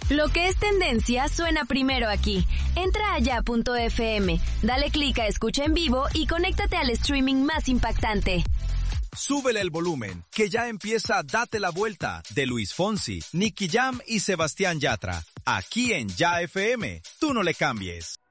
Lo que es tendencia suena primero aquí. Entra a ya.fm, dale clic a escucha en vivo y conéctate al streaming más impactante. Súbele el volumen, que ya empieza Date la Vuelta, de Luis Fonsi, Nicky Jam y Sebastián Yatra. Aquí en Ya FM, tú no le cambies.